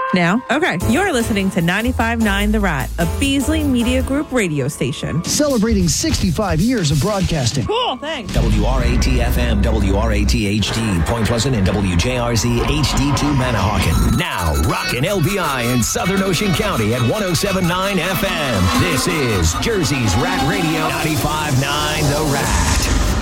Now? Okay. You're listening to 95.9 The Rat, a Beasley Media Group radio station. Celebrating 65 years of broadcasting. Cool, thanks. WRAT-FM, WRAT-HD, Point Pleasant, and WJRZ HD2 Manahawkin. Now, rockin' LBI in Southern Ocean County at 107.9 FM. This is Jersey's Rat Radio, 95.9 The Rat.